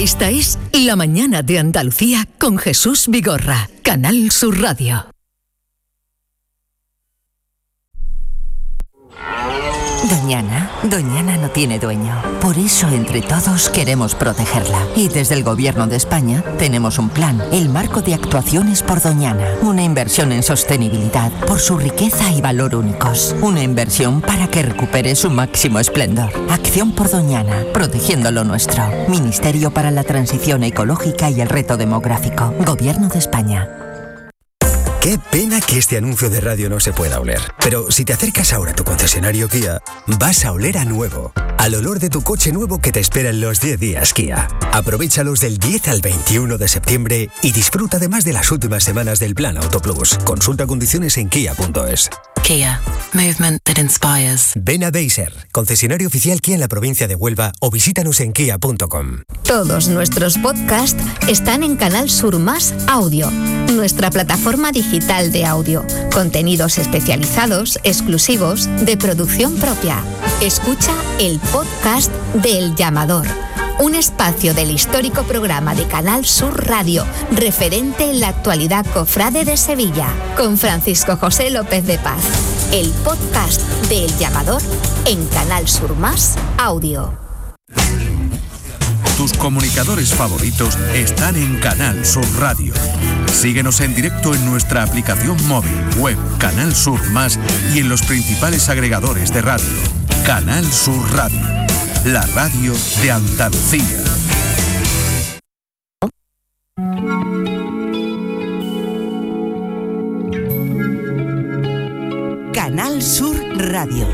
Esta es La Mañana de Andalucía con Jesús Vigorra, Canal Sur Radio. Doñana no tiene dueño. Por eso, entre todos, queremos protegerla. Y desde el Gobierno de España tenemos un plan, el Marco de Actuaciones por Doñana. Una inversión en sostenibilidad por su riqueza y valor únicos. Una inversión para que recupere su máximo esplendor. Acción por Doñana, protegiendo lo nuestro. Ministerio para la Transición Ecológica y el Reto Demográfico. Gobierno de España. Qué pena que este anuncio de radio no se pueda oler. Pero si te acercas ahora a tu concesionario Kia, vas a oler a nuevo. Al olor de tu coche nuevo que te espera en los 10 días Kia. Aprovéchalos del 10 al 21 de septiembre y disfruta además de las últimas semanas del Plan Auto Plus. Consulta condiciones en kia.es. Kia. Movement that inspires. Ven a Deiser, concesionario oficial Kia en la provincia de Huelva, o visítanos en kia.com. Todos nuestros podcasts están en Canal Sur Más Audio, nuestra plataforma digital de audio. Contenidos especializados, exclusivos, de producción propia. Escucha el podcast de El Llamador, un espacio del histórico programa de Canal Sur Radio, referente en la actualidad cofrade de Sevilla, con Francisco José López de Paz. El podcast de El Llamador en Canal Sur Más Audio. Tus comunicadores favoritos están en Canal Sur Radio. Síguenos en directo en nuestra aplicación móvil, web, Canal Sur Más y en los principales agregadores de radio. Canal Sur Radio, la radio de Andalucía. Canal Sur Radio.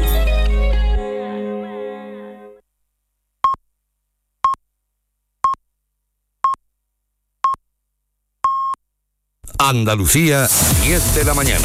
Andalucía, 10 de la mañana.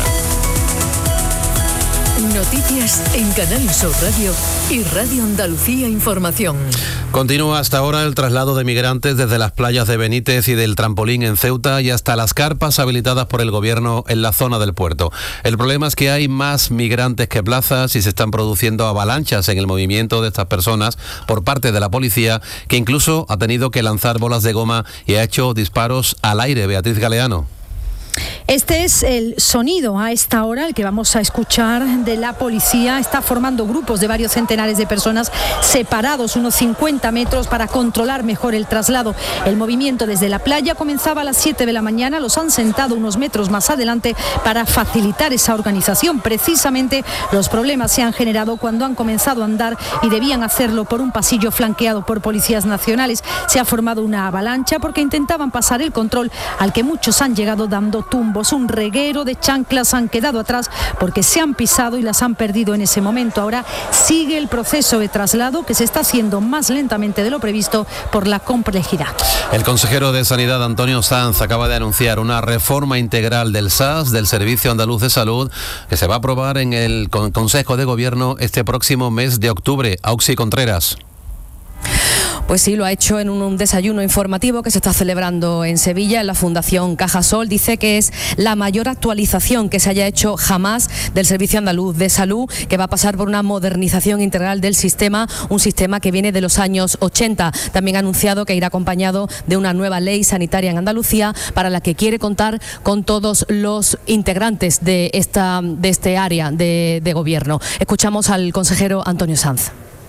Noticias en Canal Sur Radio y Radio Andalucía Información. Continúa hasta ahora el traslado de migrantes desde las playas de Benítez y del Trampolín en Ceuta y hasta las carpas habilitadas por el Gobierno en la zona del puerto. El problema es que hay más migrantes que plazas y se están produciendo avalanchas en el movimiento de estas personas por parte de la policía, que incluso ha tenido que lanzar bolas de goma y ha hecho disparos al aire. Beatriz Galeano. Este es el sonido a esta hora, el que vamos a escuchar de la policía. Está formando grupos de varios centenares de personas separados unos 50 metros para controlar mejor el traslado. El movimiento desde la playa comenzaba a las 7 de la mañana. Los han sentado unos metros más adelante para facilitar esa organización. Precisamente los problemas se han generado cuando han comenzado a andar y debían hacerlo por un pasillo flanqueado por policías nacionales. Se ha formado una avalancha porque intentaban pasar el control al que muchos han llegado dando tumbos. Un reguero de chanclas han quedado atrás porque se han pisado y las han perdido en ese momento. Ahora sigue el proceso de traslado, que se está haciendo más lentamente de lo previsto por la complejidad. El consejero de Sanidad, Antonio Sanz, acaba de anunciar una reforma integral del SAS, del Servicio Andaluz de Salud, que se va a aprobar en el Consejo de Gobierno este próximo mes de octubre. Auxi Contreras. Pues sí, lo ha hecho en un desayuno informativo que se está celebrando en Sevilla, en la Fundación Cajasol. Dice que es la mayor actualización que se haya hecho jamás del Servicio Andaluz de Salud, que va a pasar por una modernización integral del sistema, un sistema que viene de los años 80. También ha anunciado que irá acompañado de una nueva ley sanitaria en Andalucía, para la que quiere contar con todos los integrantes de este área de gobierno. Escuchamos al consejero Antonio Sanz.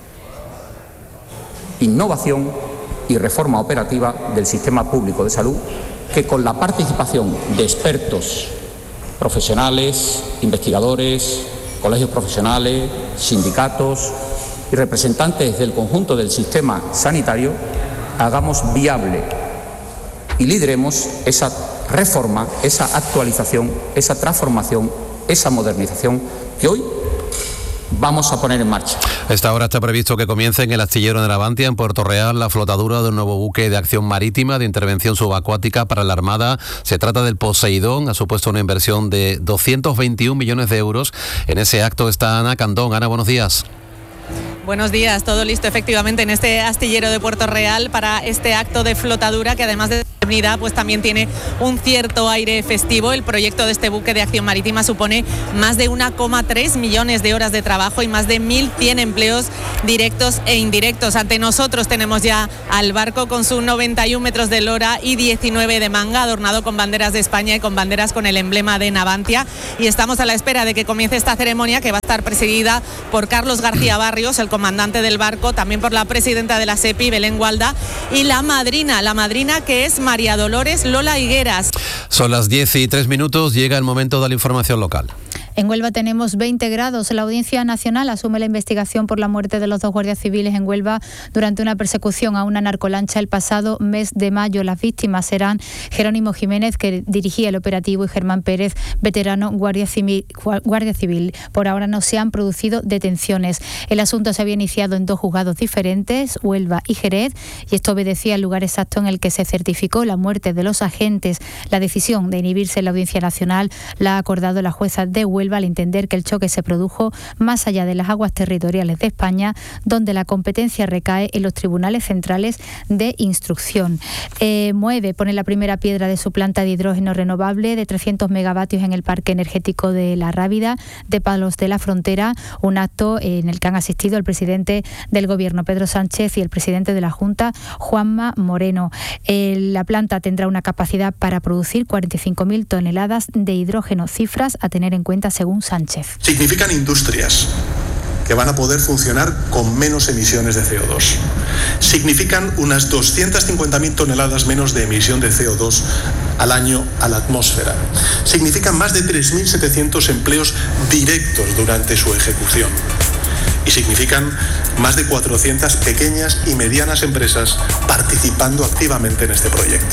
Innovación y reforma operativa del sistema público de salud, que con la participación de expertos, profesionales, investigadores, colegios profesionales, sindicatos y representantes del conjunto del sistema sanitario, hagamos viable y lideremos esa reforma, esa actualización, esa transformación, esa modernización que hoy vamos a poner en marcha. A esta hora está previsto que comience en el astillero de Navantia, en Puerto Real, la flotadura de un nuevo buque de acción marítima de intervención subacuática para la Armada. Se trata del Poseidón. Ha supuesto una inversión de 221 millones de euros. En ese acto está Ana Candón. Ana, buenos días. Buenos días, todo listo efectivamente en este astillero de Puerto Real para este acto de flotadura, que además de Unidad pues también tiene un cierto aire festivo. El proyecto de este buque de acción marítima supone más de 1,3 millones de horas de trabajo y más de 1.100 empleos directos e indirectos. Ante nosotros tenemos ya al barco con sus 91 metros de lora y 19 de manga, adornado con banderas de España y con banderas con el emblema de Navantia, y estamos a la espera de que comience esta ceremonia, que va a estar presidida por Carlos García Barrios, el comandante del barco, también por la presidenta de la SEPI, Belén Gualda, y la madrina que es María Dolores Lola Higueras. Son las 10:03, llega el momento de la información local. En Huelva tenemos 20 grados. La Audiencia Nacional asume la investigación por la muerte de los 2 guardias civiles en Huelva durante una persecución a una narcolancha el pasado mes de mayo. Las víctimas serán Jerónimo Jiménez, que dirigía el operativo, y Germán Pérez, veterano guardia civil. Por ahora no se han producido detenciones. El asunto se había iniciado en 2 juzgados diferentes, Huelva y Jerez, y esto obedecía al lugar exacto en el que se certificó la muerte de los agentes. La decisión de inhibirse en la Audiencia Nacional la ha acordado la jueza de Huelva al entender que el choque se produjo más allá de las aguas territoriales de España, donde la competencia recae en los tribunales centrales de instrucción. Moeve pone la primera piedra de su planta de hidrógeno renovable de 300 megavatios en el Parque Energético de La Rábida de Palos de la Frontera, un acto en el que han asistido el presidente del Gobierno, Pedro Sánchez, y el presidente de la Junta, Juanma Moreno. La planta tendrá una capacidad para producir 45.000 toneladas de hidrógeno, cifras a tener en cuenta según Sánchez. Significan industrias que van a poder funcionar con menos emisiones de CO2. Significan unas 250.000 toneladas menos de emisión de CO2 al año a la atmósfera. Significan más de 3.700 empleos directos durante su ejecución. Y significan más de 400 pequeñas y medianas empresas participando activamente en este proyecto.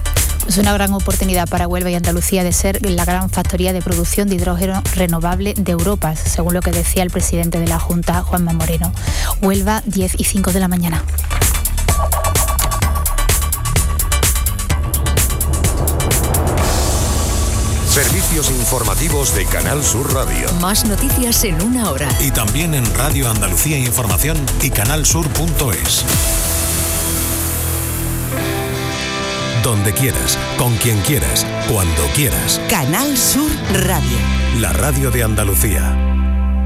Es una gran oportunidad para Huelva y Andalucía de ser la gran factoría de producción de hidrógeno renovable de Europa, según lo que decía el presidente de la Junta, Juanma Moreno. Huelva, 10:05 de la mañana. Servicios informativos de Canal Sur Radio. Más noticias en una hora. Y también en Radio Andalucía Información y canalsur.es. Donde quieras, con quien quieras, cuando quieras. Canal Sur Radio. La radio de Andalucía.